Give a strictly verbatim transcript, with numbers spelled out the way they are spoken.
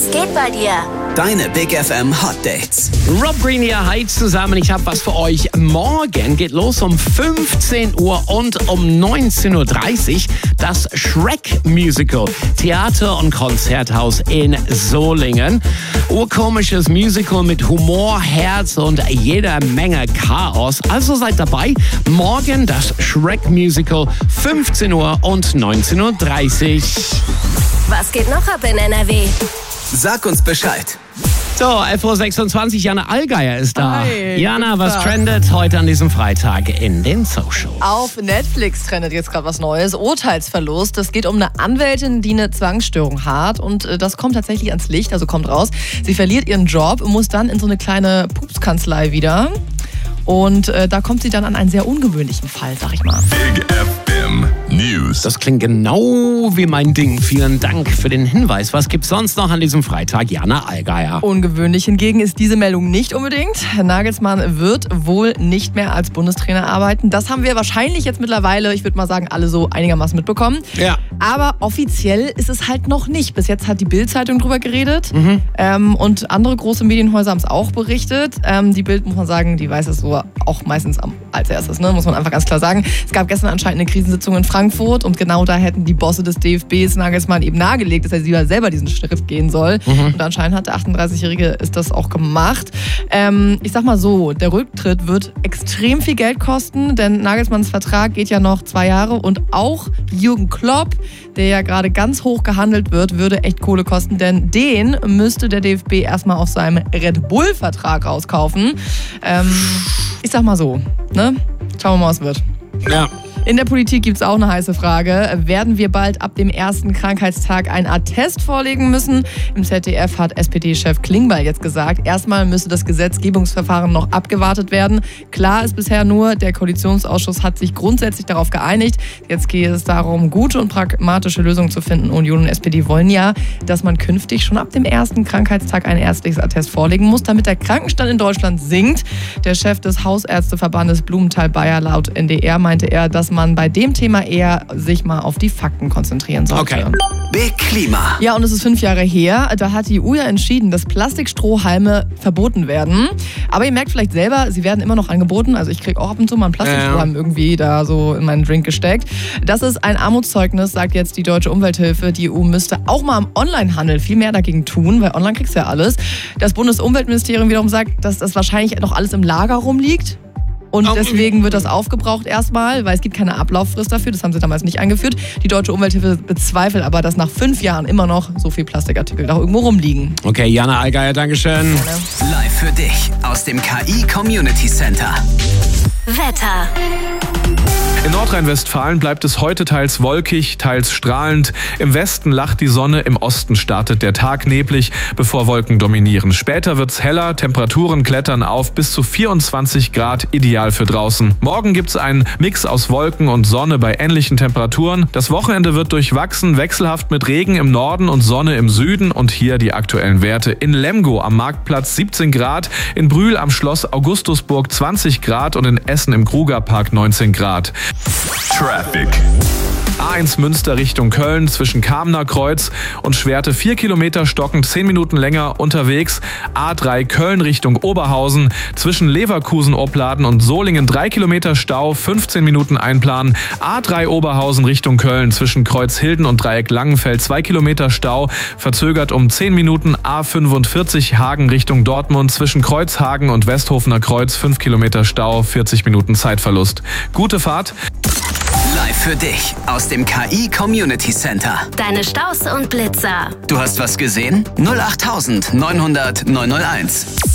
Was geht bei dir? Deine Big F M Hot Dates. Rob Green hier, hi zusammen. Ich habe was für euch. Morgen geht los um fünfzehn Uhr und um neunzehn Uhr dreißig das Shrek Musical. Theater- und Konzerthaus in Solingen. Urkomisches Musical mit Humor, Herz und jeder Menge Chaos. Also seid dabei. Morgen das Shrek Musical, fünfzehn Uhr und neunzehn Uhr dreißig. Was geht noch ab in N R W? Sag uns Bescheid. So, elf Uhr sechsundzwanzig, Jana Allgeier ist da. Hi, Jana, guten was Tag. trendet heute an diesem Freitag in den Socials? Auf Netflix trendet jetzt gerade was Neues. Urteilsverlust. Es geht um eine Anwältin, die eine Zwangsstörung hat. Und äh, das kommt tatsächlich ans Licht, also kommt raus. Sie verliert ihren Job und muss dann in so eine kleine Pupskanzlei wieder. Und äh, da kommt sie dann an einen sehr ungewöhnlichen Fall, sag ich mal. Big F M News. Das klingt genau wie mein Ding. Vielen Dank für den Hinweis. Was gibt's sonst noch an diesem Freitag? Jana Allgeier. Ungewöhnlich hingegen ist diese Meldung nicht unbedingt. Herr Nagelsmann wird wohl nicht mehr als Bundestrainer arbeiten. Das haben wir wahrscheinlich jetzt mittlerweile, ich würde mal sagen, alle so einigermaßen mitbekommen. Ja. Aber offiziell ist es halt noch nicht. Bis jetzt hat die Bild-Zeitung drüber geredet. Mhm. Ähm, und andere große Medienhäuser haben es auch berichtet. Ähm, die Bild, muss man sagen, die weiß es so auch meistens am, als erstes, ne? Muss man einfach ganz klar sagen. Es gab gestern anscheinend eine Krisensitzung in Frankfurt und genau da hätten die Bosse des D F Bs Nagelsmann eben nahegelegt, dass er lieber selber diesen Schritt gehen soll. Mhm. Und anscheinend hat der achtunddreißigjährige ist das auch gemacht. Ähm, ich sag mal so, der Rücktritt wird extrem viel Geld kosten, denn Nagelsmanns Vertrag geht ja noch zwei Jahre und auch Jürgen Klopp, der ja gerade ganz hoch gehandelt wird, würde echt Kohle kosten, denn den müsste der D F B erstmal aus seinem Red Bull-Vertrag rauskaufen. Ähm, ich sag mal so, ne? Schauen wir mal, was wird. Ja. In der Politik gibt es auch eine heiße Frage. Werden wir bald ab dem ersten Krankheitstag einen Attest vorlegen müssen? Im Z D F hat S P D-Chef Klingbeil jetzt gesagt, erstmal müsse das Gesetzgebungsverfahren noch abgewartet werden. Klar ist bisher nur, der Koalitionsausschuss hat sich grundsätzlich darauf geeinigt. Jetzt gehe es darum, gute und pragmatische Lösungen zu finden. Union und S P D wollen ja, dass man künftig schon ab dem ersten Krankheitstag ein ärztliches Attest vorlegen muss, damit der Krankenstand in Deutschland sinkt. Der Chef des Hausärzteverbandes Blumenthal-Bayer laut N D R meinte er, dass man bei dem Thema eher sich mal auf die Fakten konzentrieren sollte. Okay. Big Klima. Ja, und es ist fünf Jahre her. Da hat die E U ja entschieden, dass Plastikstrohhalme verboten werden. Aber ihr merkt vielleicht selber, sie werden immer noch angeboten. Also ich kriege auch ab und zu mal einen Plastikstrohhalm ja. irgendwie da so in meinen Drink gesteckt. Das ist ein Armutszeugnis, sagt jetzt die Deutsche Umwelthilfe. Die E U müsste auch mal im Onlinehandel viel mehr dagegen tun, weil online kriegst du ja alles. Das Bundesumweltministerium wiederum sagt, dass das wahrscheinlich noch alles im Lager rumliegt. Und deswegen wird das aufgebraucht erstmal, weil es gibt keine Ablauffrist dafür. Das haben sie damals nicht eingeführt. Die Deutsche Umwelthilfe bezweifelt aber, dass nach fünf Jahren immer noch so viel Plastikartikel da irgendwo rumliegen. Okay, Jana Allgeier, Dankeschön. Live für dich aus dem K I Community Center. Wetter. In Nordrhein-Westfalen bleibt es heute teils wolkig, teils strahlend. Im Westen lacht die Sonne, im Osten startet der Tag neblig, bevor Wolken dominieren. Später wird's heller, Temperaturen klettern auf bis zu vierundzwanzig Grad, ideal für draußen. Morgen gibt's einen Mix aus Wolken und Sonne bei ähnlichen Temperaturen. Das Wochenende wird durchwachsen, wechselhaft mit Regen im Norden und Sonne im Süden. Und hier die aktuellen Werte. In Lemgo am Marktplatz siebzehn Grad, in Brühl am Schloss Augustusburg zwanzig Grad und in Essen im Krugerpark neunzehn Grad. Traffic. A eins Münster Richtung Köln zwischen Kamener Kreuz und Schwerte vier Kilometer stockend, zehn Minuten länger unterwegs. A drei Köln Richtung Oberhausen zwischen Leverkusen Opladen und Solingen drei Kilometer Stau, fünfzehn Minuten einplanen. A drei Oberhausen Richtung Köln zwischen Kreuzhilden und Dreieck Langenfeld zwei Kilometer Stau, verzögert um zehn Minuten. A fünfundvierzig Hagen Richtung Dortmund zwischen Kreuzhagen und Westhofener Kreuz fünf Kilometer Stau, vierzig Minuten Zeitverlust. Gute Fahrt. Live für dich aus dem K I Community Center. Deine Staus und Blitzer. Du hast was gesehen? null acht neun null null neun null eins.